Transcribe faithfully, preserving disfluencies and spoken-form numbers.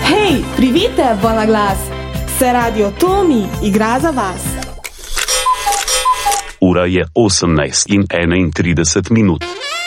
Hej, privite, bona glas! Se radio Tomi igra za vas. Ura je osemnajst in enaintrideset minut.